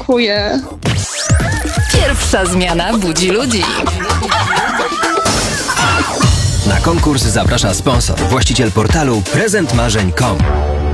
dziękuję. Pierwsza zmiana budzi ludzi. Na konkurs zaprasza sponsor, właściciel portalu prezentmarzeń.com.